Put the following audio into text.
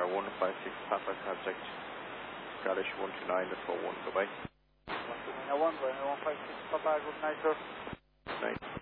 156 Papa contact Scottish 129 at 41, goodbye. 12901, 156 Papa, good night, sir. Night.